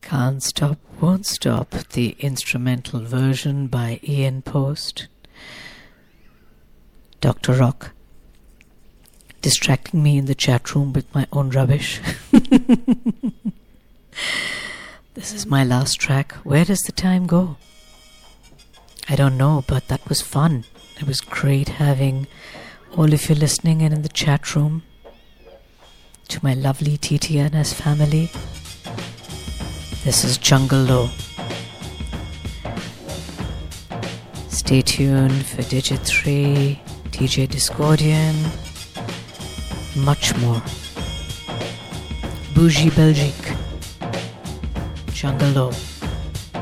Can't Stop, Won't Stop, the instrumental version by Ian Post. Dr. Rock, distracting me in the chat room with my own rubbish. This is my last track. Where does the time go? I don't know, but that was fun. It was great having all of you listening in the chat room. To my lovely TTNS family, this is Jungle Low. Stay tuned for Digit 3, DJ Discordian, much more. Bougie Belgique, Jungle Low.